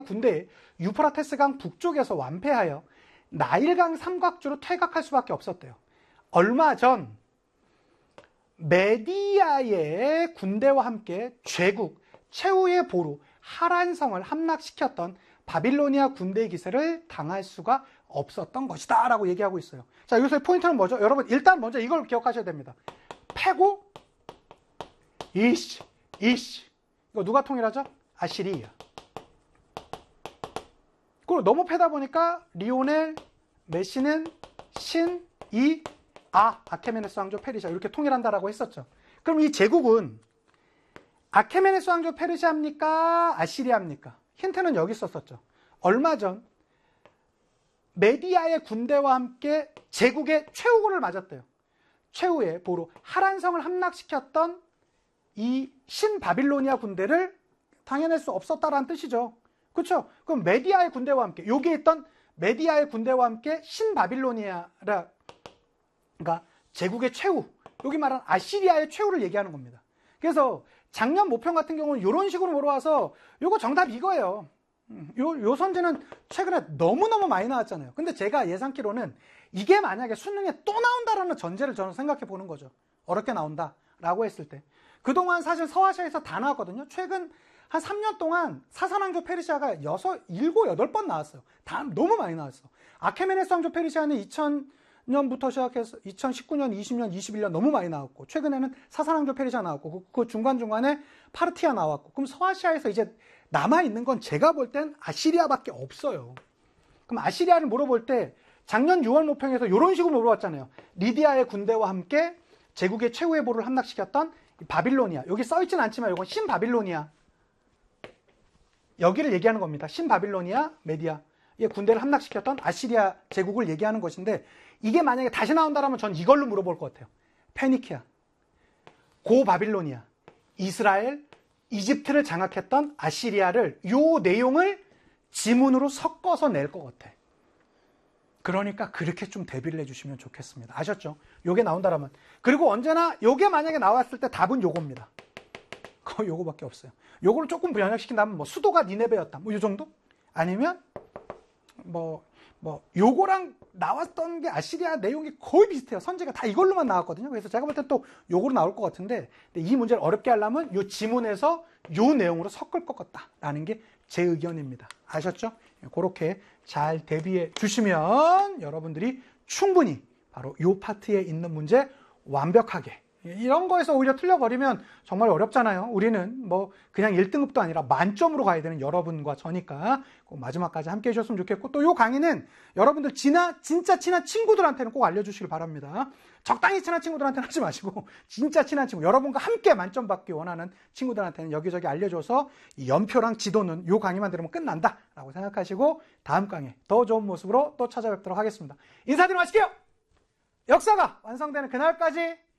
군대 유프라테스강 북쪽에서 완패하여 나일강 삼각주로 퇴각할 수밖에 없었대요. 얼마 전 메디아의 군대와 함께 제국 최후의 보루 하란성을 함락시켰던 바빌로니아 군대의 기세를 당할 수가 없었던 것이다 라고 얘기하고 있어요. 자, 여기서의 포인트는 뭐죠? 여러분 일단 먼저 이걸 기억하셔야 됩니다. 패고 이시 이거 누가 통일하죠? 아시리아. 그리고 너무 패다 보니까 리오넬 메시는 아케메네스 왕조 페르시아 이렇게 통일한다라고 했었죠. 그럼 이 제국은 아케메네스 왕조 페르시아입니까? 아시리아입니까? 힌트는 여기 있었었죠. 얼마 전 메디아의 군대와 함께 제국의 최후를 맞았대요. 최후의 보루 하란성을 함락시켰던 이 신바빌로니아 군대를 당해낼 수 없었다라는 뜻이죠. 그렇죠? 그럼 메디아의 군대와 함께 여기에 있던 메디아의 군대와 함께 신바빌로니아가 제국의 최후, 여기 말한 아시리아의 최후를 얘기하는 겁니다. 그래서 작년 모평 같은 경우는 이런 식으로 물어와서 요거 정답 이거예요. 요 선지는 최근에 너무너무 많이 나왔잖아요. 근데 제가 예상키로는 이게 만약에 수능에 또 나온다라는 전제를 저는 생각해 보는 거죠. 어렵게 나온다라고 했을 때. 그동안 사실 서아시아에서 다 나왔거든요. 최근 한 3년 동안 사산왕조 페르시아가 7, 7, 8번 나왔어요. 다 너무 많이 나왔어. 아케메네스 왕조 페르시아는 2000년부터 시작해서 2019년, 20년, 21년 너무 많이 나왔고, 최근에는 사산왕조 페르시아 나왔고, 그 중간중간에 파르티아 나왔고, 그럼 서아시아에서 이제 남아있는 건 제가 볼 땐 아시리아밖에 없어요. 그럼 아시리아를 물어볼 때 작년 6월 모평에서 이런 식으로 물어봤잖아요. 리디아의 군대와 함께 제국의 최후의 보루를 함락시켰던 바빌로니아. 여기 써있진 않지만 이건 신바빌로니아. 여기를 얘기하는 겁니다. 신바빌로니아, 메디아의 군대를 함락시켰던 아시리아 제국을 얘기하는 것인데, 이게 만약에 다시 나온다면 전 이걸로 물어볼 것 같아요. 페니키아, 고바빌로니아, 이스라엘, 이집트를 장악했던 아시리아를 요 내용을 지문으로 섞어서 낼 것 같아. 그러니까 그렇게 좀 대비를 해주시면 좋겠습니다. 아셨죠? 요게 나온다라면. 그리고 언제나 요게 만약에 나왔을 때 답은 요겁니다. 거의 요거밖에 없어요. 요거를 조금 변형시킨다면 뭐 수도가 니네베였다. 뭐 요 정도? 아니면 요거랑 나왔던 게 아시리아 내용이 거의 비슷해요. 선지가 다 이걸로만 나왔거든요. 그래서 제가 볼 때 또 요거로 나올 것 같은데, 근데 이 문제를 어렵게 하려면 요 지문에서 요 내용으로 섞을 것 같다라는 게 제 의견입니다. 아셨죠? 그렇게 잘 대비해 주시면 여러분들이 충분히 바로 요 파트에 있는 문제 완벽하게, 이런 거에서 오히려 틀려버리면 정말 어렵잖아요. 우리는 뭐 그냥 1등급도 아니라 만점으로 가야 되는 여러분과 저니까 꼭 마지막까지 함께 해주셨으면 좋겠고, 또 이 강의는 여러분들 진짜 친한 친구들한테는 꼭 알려주시길 바랍니다. 적당히 친한 친구들한테는 하지 마시고 진짜 친한 친구, 여러분과 함께 만점 받기 원하는 친구들한테는 여기저기 알려줘서 이 연표랑 지도는 이 강의만 들으면 끝난다 라고 생각하시고, 다음 강의 더 좋은 모습으로 또 찾아뵙도록 하겠습니다. 인사드리고 마실게요. 역사가 완성되는 그날까지